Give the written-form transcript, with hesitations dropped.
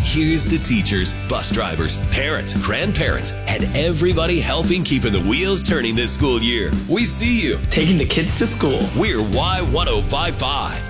Here's to teachers, bus drivers, parents, grandparents, and everybody helping keeping the wheels turning this school year. We see you. Taking the kids to school. We're Y1055.